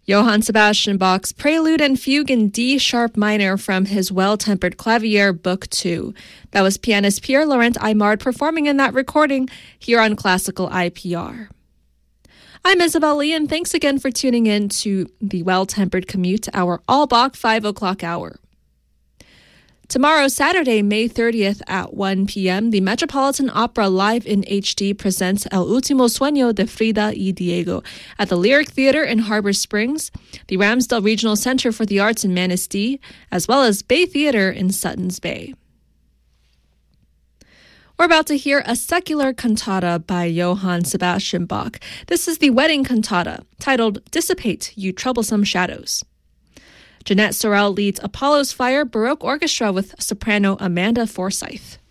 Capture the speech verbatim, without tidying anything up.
Johann Sebastian Bach's Prelude and Fugue in D sharp minor from his Well-Tempered Clavier, Book two. That was pianist Pierre-Laurent Aymard performing in that recording here on Classical I P R. I'm Isabel Lee, and thanks again for tuning in to the Well-Tempered Commute, our all-Bach five o'clock hour. Tomorrow, Saturday, May thirtieth at one p.m., the Metropolitan Opera Live in H D presents El Último Sueño de Frida y Diego at the Lyric Theater in Harbor Springs, the Ramsdale Regional Center for the Arts in Manistee, as well as Bay Theater in Suttons Bay. We're about to hear a secular cantata by Johann Sebastian Bach. This is the wedding cantata, titled Dissipate, You Troublesome Shadows. Jeanette Sorrell leads Apollo's Fire Baroque Orchestra with soprano Amanda Forsyth.